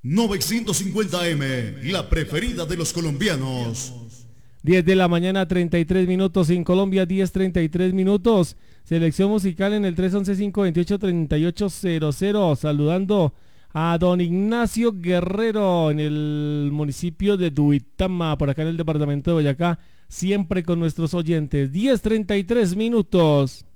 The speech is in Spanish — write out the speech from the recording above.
950M, la preferida de los colombianos. 10 de la mañana, 33 minutos en Colombia, 10:33 minutos. Selección musical en el 311-528-3800. Saludando a don Ignacio Guerrero en el municipio de Duitama, por acá en el departamento de Boyacá. Siempre con nuestros oyentes. 10:33 minutos.